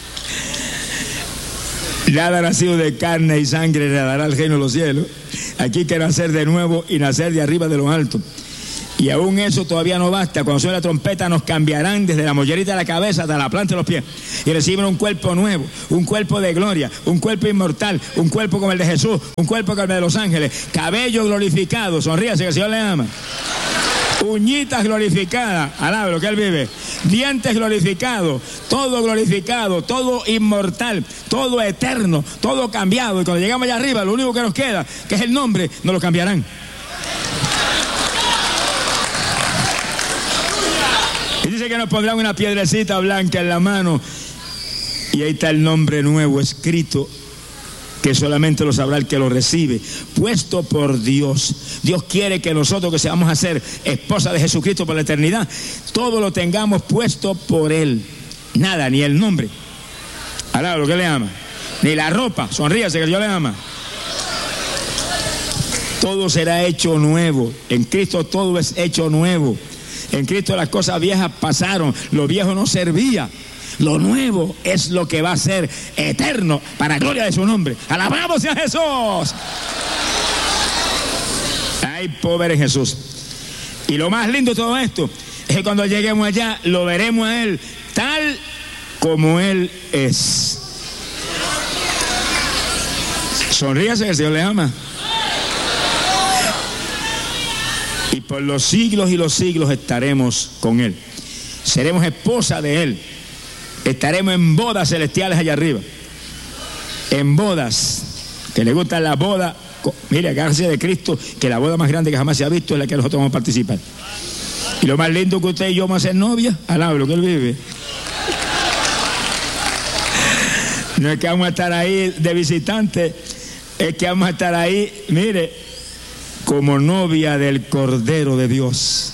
Nada nacido de carne y sangre heredará el reino de los cielos. Aquí hay que nacer de nuevo y nacer de arriba de los altos. Y aún eso todavía no basta. Cuando suene la trompeta nos cambiarán desde la mollerita de la cabeza hasta la planta de los pies. Y reciben un cuerpo nuevo, un cuerpo de gloria, un cuerpo inmortal, un cuerpo como el de Jesús, un cuerpo como el de los ángeles, cabello glorificado. Sonríase que el Señor le ama. Uñitas glorificadas, alaba lo que Él vive. Dientes glorificados, todo glorificado, todo inmortal, todo eterno, todo cambiado. Y cuando llegamos allá arriba, lo único que nos queda, que es el nombre, nos lo cambiarán. Y dice que nos pondrán una piedrecita blanca en la mano y ahí está el nombre nuevo escrito, que solamente lo sabrá el que lo recibe, puesto por Dios. Dios quiere que nosotros, que seamos a ser esposa de Jesucristo por la eternidad, todo lo tengamos puesto por Él. Nada, ni el nombre, alaba lo que le ama, ni la ropa, sonríase que Dios le ama. Todo será hecho nuevo. En Cristo todo es hecho nuevo. En Cristo las cosas viejas pasaron, lo viejo no servía. Lo nuevo es lo que va a ser eterno para gloria de su nombre. ¡Alabado sea Jesús! ¡Ay, pobre Jesús! Y lo más lindo de todo esto es que cuando lleguemos allá lo veremos a Él tal como Él es. Sonríase que el Señor le ama. Y por los siglos y los siglos estaremos con Él. Seremos esposa de Él. Estaremos en bodas celestiales allá arriba. En bodas. Que le gusta la boda. Mire, agárrese de Cristo, que la boda más grande que jamás se ha visto es la que nosotros vamos a participar. Y lo más lindo que usted y yo vamos a ser novia, alaba lo que Él vive. No es que vamos a estar ahí de visitante, es que vamos a estar ahí, mire, como novia del Cordero de Dios.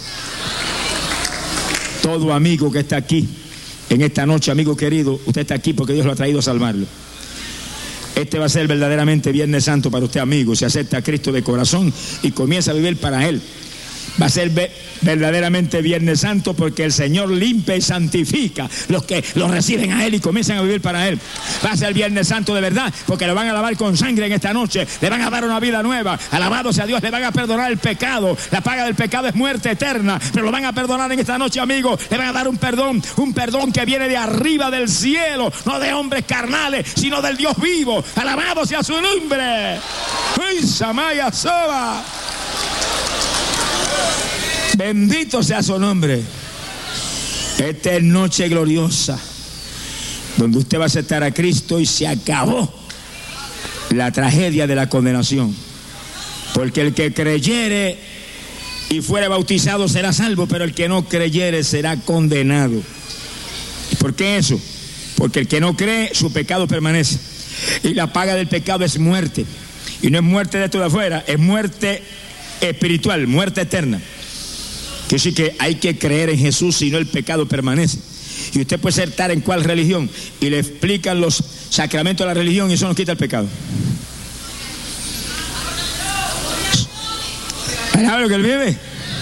Todo amigo que está aquí en esta noche, amigo querido, usted está aquí porque Dios lo ha traído a salvarlo. Este va a ser verdaderamente Viernes Santo para usted, amigo, si acepta a Cristo de corazón y comienza a vivir para Él. Va a ser ve- verdaderamente Viernes Santo porque el Señor limpia y santifica los que lo reciben a Él y comienzan a vivir para Él. Va a ser Viernes Santo de verdad porque lo van a lavar con sangre en esta noche, le van a dar una vida nueva, alabado sea Dios, le van a perdonar el pecado. La paga del pecado es muerte eterna, pero lo van a perdonar en esta noche, amigo. Le van a dar un perdón, un perdón que viene de arriba del cielo, no de hombres carnales, sino del Dios vivo. Alabado sea su nombre. ¡Uy, Samaya Soba! Bendito sea su nombre. Esta es noche gloriosa donde usted va a aceptar a Cristo y se acabó la tragedia de la condenación, porque el que creyere y fuere bautizado será salvo, pero el que no creyere será condenado. ¿Por qué eso? Porque el que no cree, su pecado permanece y la paga del pecado es muerte, y no es muerte de todo afuera, es muerte espiritual, muerte eterna. Que sí que hay que creer en Jesús, si no el pecado permanece. Y usted puede ser tal en cual religión y le explican los sacramentos de la religión y eso nos quita el pecado. ¿Sabe lo que Él vive?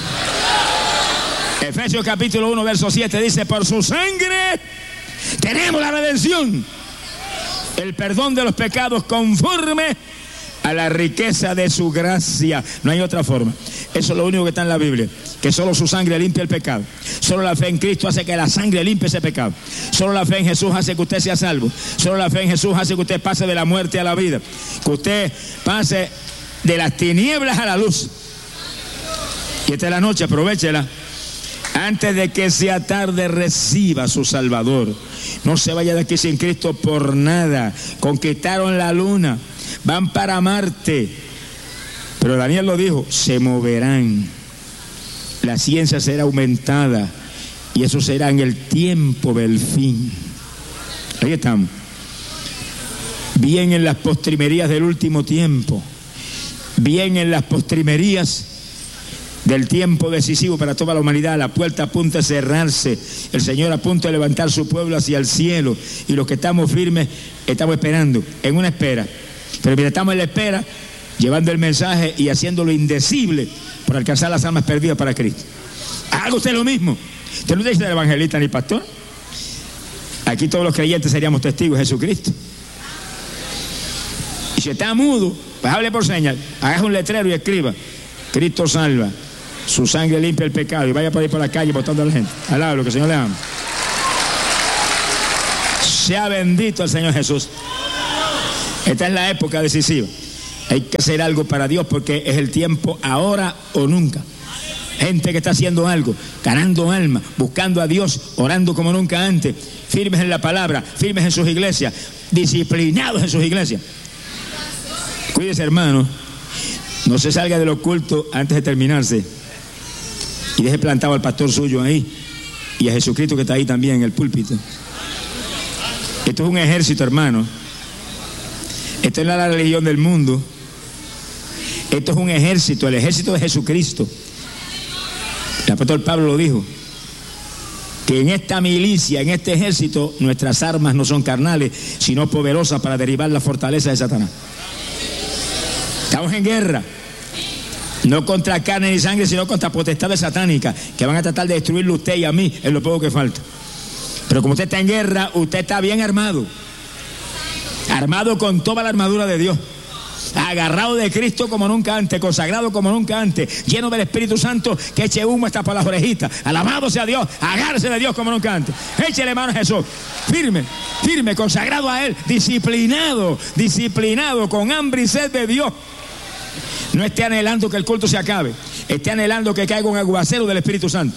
Efesios capítulo uno verso siete dice: por su sangre tenemos la redención, el perdón de los pecados conforme a la riqueza de su gracia. No hay otra forma. Eso es lo único que está en la Biblia, que solo su sangre limpia el pecado. Solo la fe en Cristo hace que la sangre limpie ese pecado. Solo la fe en Jesús hace que usted sea salvo. Solo la fe en Jesús hace que usted pase de la muerte a la vida, que usted pase de las tinieblas a la luz. Y esta es la noche, aprovéchela. Antes de que sea tarde, reciba a su Salvador. No se vaya de aquí sin Cristo por nada. Conquistaron la luna, van para Marte, pero Daniel lo dijo, se moverán. La ciencia será aumentada y eso será en el tiempo del fin. Ahí estamos. Bien en las postrimerías del último tiempo. Bien en las postrimerías del tiempo decisivo para toda la humanidad. La puerta a punto de cerrarse, el Señor a punto de levantar su pueblo hacia el cielo, y los que estamos firmes estamos esperando, en una espera. Pero mientras estamos en la espera, llevando el mensaje y haciendo lo indecible por alcanzar las almas perdidas para Cristo. Haga usted lo mismo. Usted no dice del evangelista ni pastor. Aquí todos los creyentes seríamos testigos de Jesucristo. Y si está mudo, pues hable por señas, haga un letrero y escriba: Cristo salva, su sangre limpia el pecado, y vaya por ahí por la calle botando a la gente. Alaba lo que el Señor le ama. Sea bendito el Señor Jesús. Esta es la época decisiva. Hay que hacer algo para Dios, porque es el tiempo ahora o nunca. Gente que está haciendo algo, ganando alma, buscando a Dios, orando como nunca antes, firmes en la palabra, firmes en sus iglesias, disciplinados en sus iglesias. Cuídese, hermano, no se salga del oculto antes de terminarse y deje plantado al pastor suyo ahí y a Jesucristo que está ahí también en el púlpito. Esto es un ejército, hermano. Esto no es la religión del mundo. Esto es un ejército, el ejército de Jesucristo. El apóstol Pablo lo dijo, que en esta milicia, en este ejército, nuestras armas no son carnales, sino poderosas para derribar la fortaleza de Satanás. Estamos en guerra, no contra carne ni sangre, sino contra potestades satánicas que van a tratar de destruirlo a usted y a mí, es lo poco que falta. Pero como usted está en guerra, usted está bien armado, armado con toda la armadura de Dios, agarrado de Cristo como nunca antes, consagrado como nunca antes, lleno del Espíritu Santo que eche humo hasta por las orejitas. Alabado sea Dios, agárrese de Dios como nunca antes, échele mano a Jesús, firme, firme, consagrado a Él, disciplinado, disciplinado, con hambre y sed de Dios. No esté anhelando que el culto se acabe, esté anhelando que caiga un aguacero del Espíritu Santo.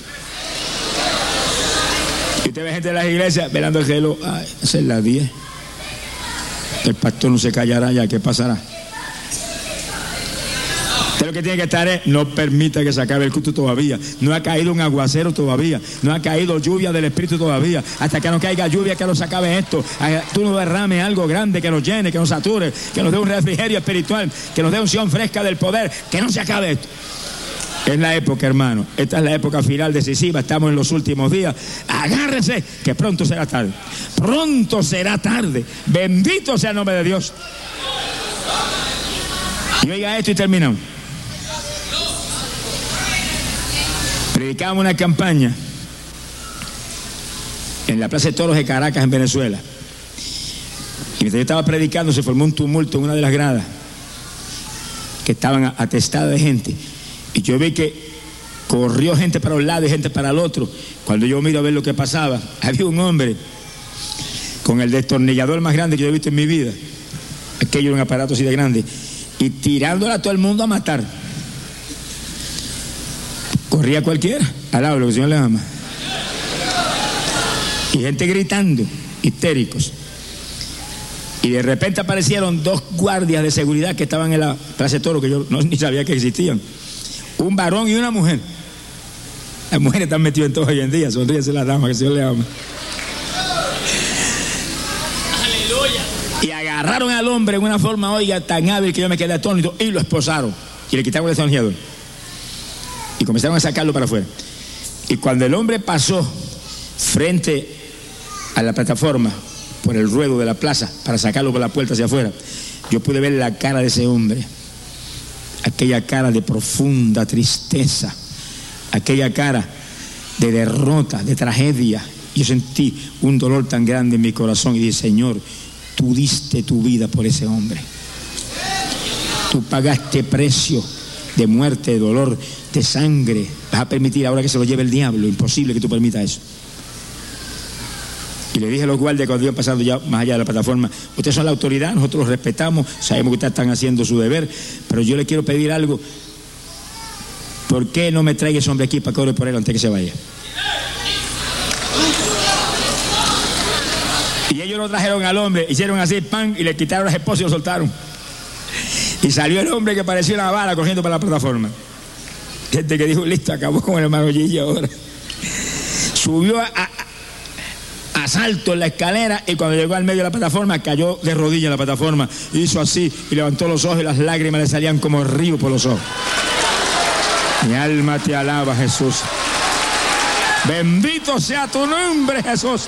Y usted ve gente de las iglesias velando el reloj, ay, esa es las diez, el pastor no se callará ya, ¿qué pasará? Usted lo que tiene que estar es, no permita que se acabe el culto todavía. No ha caído un aguacero todavía. No ha caído lluvia del Espíritu todavía. Hasta que no caiga lluvia, que nos acabe esto. Tú nos derrames algo grande que nos llene, que nos sature, que nos dé un refrigerio espiritual, que nos dé unción fresca del poder. Que no se acabe esto. Es la época, hermano. Esta es la época final decisiva. Estamos en los últimos días. Agárrese, que pronto será tarde. Pronto será tarde. Bendito sea el nombre de Dios. Y oiga esto y terminamos. Predicábamos una campaña en la Plaza de Toros de Caracas, en Venezuela. Y mientras yo estaba predicando, se formó un tumulto en una de las gradas que estaban atestadas de gente. Y yo vi que corrió gente para un lado y gente para el otro. Cuando yo miro a ver lo que pasaba, había un hombre con el destornillador más grande que yo he visto en mi vida. Aquello era un aparato así de grande. Y tirándole a todo el mundo a matar. Corría cualquiera, alaba lo que el Señor le ama. Y gente gritando, histéricos. Y de repente aparecieron dos guardias de seguridad que estaban en la Plaza de Toro, que yo no, ni sabía que existían. Un varón y una mujer. Las mujeres están metidas en todo hoy en día, sonríese las damas, que el Señor le ama. Aleluya. Y agarraron al hombre en una forma, oiga, tan hábil que yo me quedé atónito, y lo esposaron. Y le quitaron el destornillador. Y comenzaron a sacarlo para afuera. Y cuando el hombre pasó frente a la plataforma, por el ruedo de la plaza, para sacarlo por la puerta hacia afuera, yo pude ver la cara de ese hombre. Aquella cara de profunda tristeza, aquella cara de derrota, de tragedia. Yo sentí un dolor tan grande en mi corazón y dije, Señor, tú diste tu vida por ese hombre. Tú pagaste precio de muerte, de dolor, de sangre. Vas a permitir ahora que se lo lleve el diablo. Imposible que tú permitas eso. Y le dije a los guardias cuando iban pasando ya más allá de la plataforma, ustedes son la autoridad, nosotros los respetamos, sabemos que ustedes están haciendo su deber, pero yo le quiero pedir algo. ¿Por qué no me traiga ese hombre aquí para que ore por él antes que se vaya? Y ellos lo trajeron al hombre, hicieron así, pan, y le quitaron las esposas y lo soltaron. Y salió el hombre que parecía una bala corriendo para la plataforma. Gente que dijo, listo, acabó con el hermano Gigi ahora. Subió a, a, a salto en la escalera y cuando llegó al medio de la plataforma cayó de rodillas en la plataforma. Hizo así y levantó los ojos y las lágrimas le salían como río por los ojos. Mi alma te alaba, Jesús. Bendito sea tu nombre, Jesús.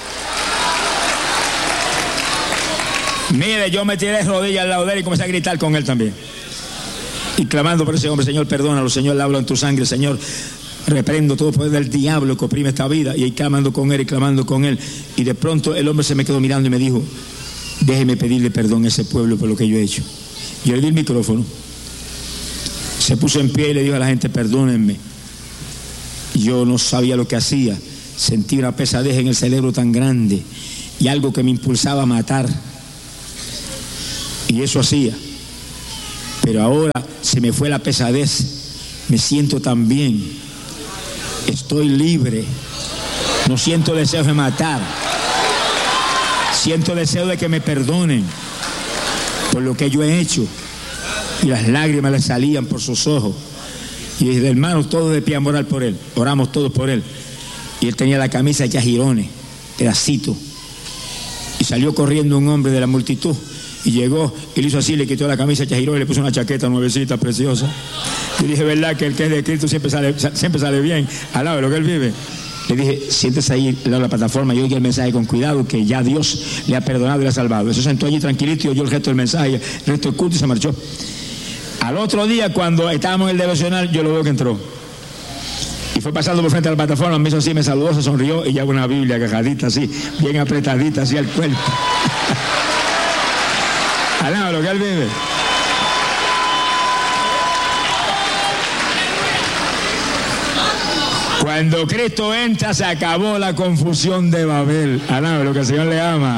Mire, yo me tiré de rodillas al lado de él y comencé a gritar con él también. Y clamando por ese hombre, Señor, perdónalo, Señor, lávalo en tu sangre, Señor. reprendo todo poder del diablo que oprime esta vida, y ahí clamando con él y clamando con él, y de pronto el hombre se me quedó mirando y me dijo: déjeme pedirle perdón a ese pueblo por lo que yo he hecho. Yo le di el micrófono, se puso en pie y le dijo a la gente: perdónenme, yo no sabía lo que hacía, sentí una pesadez en el cerebro tan grande y algo que me impulsaba a matar, y eso hacía, pero ahora se me fue la pesadez, me siento tan bien, estoy libre, no siento deseo de matar, siento deseo de que me perdonen por lo que yo he hecho. Y las lágrimas le salían por sus ojos, y dije: hermanos, todos de pie a orar por él. Oramos todos por él, y él tenía la camisa hecha jirones, pedacitos, y salió corriendo un hombre de la multitud y llegó y le hizo así, le quitó la camisa hecha jirones y le puso una chaqueta nuevecita, preciosa. Y dije: verdad que el que es de Cristo siempre sale, siempre sale bien al lado de lo que él vive. Le dije: siéntese ahí al lado de la plataforma y oiga el mensaje con cuidado, que ya Dios le ha perdonado y le ha salvado. Eso sentó allí tranquilito y oyó el resto del mensaje, el resto del culto, y se marchó. Al otro día, cuando estábamos en el devocional, yo lo veo que entró y fue pasando por frente a la plataforma, me hizo así, me saludó, se sonrió, y ya una Biblia cajadita así, bien apretadita así al cuerpo. Al lado de lo que él vive. Cuando Cristo entra, se acabó la confusión de Babel. Alaba lo que el Señor le ama.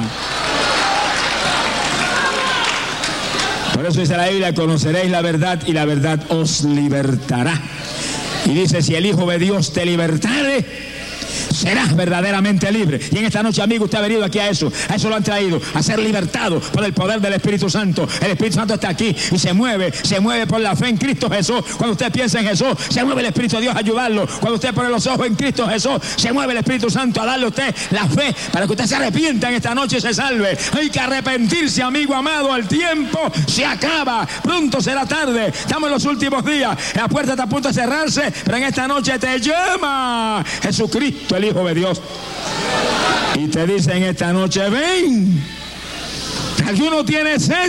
Por eso dice la Biblia: conoceréis la verdad y la verdad os libertará. Y dice: si el Hijo de Dios te libertare, serás verdaderamente libre. Y en esta noche, amigo, usted ha venido aquí a eso, a eso lo han traído, a ser libertado por el poder del Espíritu Santo. El Espíritu Santo está aquí y se mueve, se mueve por la fe en Cristo Jesús. Cuando usted piensa en Jesús, se mueve el Espíritu de Dios a ayudarlo. Cuando usted pone los ojos en Cristo Jesús, se mueve el Espíritu Santo a darle a usted la fe para que usted se arrepienta en esta noche y se salve. Hay que arrepentirse, amigo amado, el tiempo se acaba, pronto será tarde, estamos en los últimos días, la puerta está a punto de cerrarse, pero en esta noche te llama Jesucristo, el Hijo de Dios, y te dice en esta noche: ven. ¿Alguno tiene sed?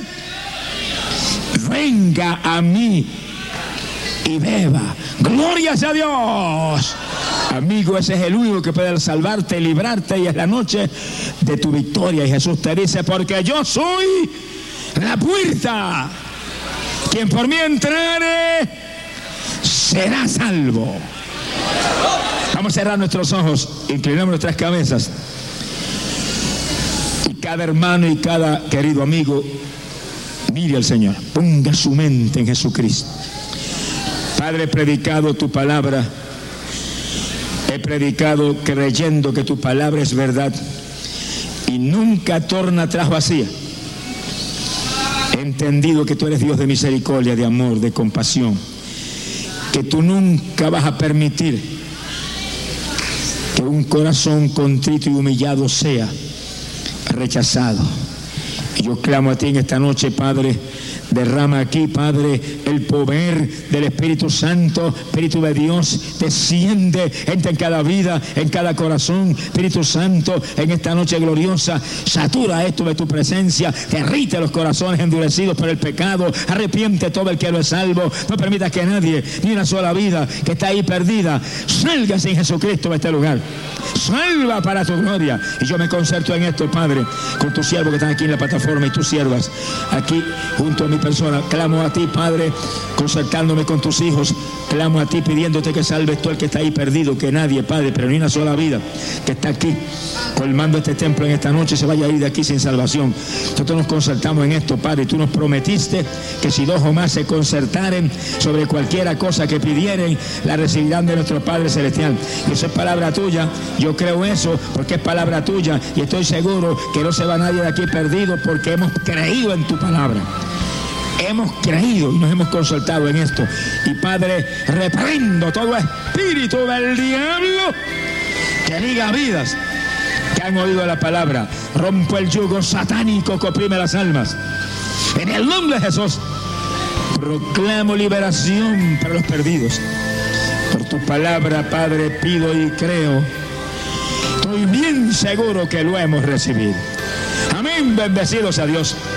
Venga a mí y beba. Gloria a Dios. Amigo, ese es el único que puede salvarte, librarte, y es la noche de tu victoria. Y Jesús te dice: porque yo soy la puerta, quien por mí entrare será salvo. Vamos a cerrar nuestros ojos, inclinamos nuestras cabezas, y cada hermano y cada querido amigo mire al Señor, ponga su mente en Jesucristo. Padre, he predicado tu palabra, he predicado creyendo que tu palabra es verdad y nunca torna atrás vacía. He entendido que tú eres Dios de misericordia, de amor, de compasión, que tú nunca vas a permitir que un corazón contrito y humillado sea rechazado. Y yo clamo a ti en esta noche, Padre, derrama aquí, Padre, el poder del Espíritu Santo. Espíritu de Dios, desciende, entra en cada vida, en cada corazón. Espíritu Santo, en esta noche gloriosa, satura esto de tu presencia, derrite los corazones endurecidos por el pecado, arrepiente todo el que lo es salvo. No permitas que nadie, ni una sola vida que está ahí perdida, salga sin Jesucristo de este lugar. Salva para tu gloria. Y yo me concerto en esto, Padre, con tus siervos que están aquí en la plataforma y tus siervas aquí junto a mi persona. Clamo a ti, Padre, concertándome con tus hijos. Clamo a ti pidiéndote que salves todo el que está ahí perdido, que nadie, Padre, pero ni una sola vida que está aquí colmando este templo en esta noche se vaya a ir de aquí sin salvación. Nosotros nos concertamos en esto, Padre, y tú nos prometiste que si dos o más se concertaren sobre cualquiera cosa que pidieren, la recibirán de nuestro Padre Celestial. Y eso es palabra tuya. Yo creo eso porque es palabra tuya, y estoy seguro que no se va nadie de aquí perdido porque hemos creído en tu palabra. Hemos creído y nos hemos consultado en esto. Y Padre, reprendo todo espíritu del diablo que diga vidas que han oído la palabra. Rompo el yugo satánico que oprime las almas. En el nombre de Jesús proclamo liberación para los perdidos. Por tu palabra, Padre, pido y creo. Estoy bien seguro que lo hemos recibido. Amén. Bendecidos a Dios.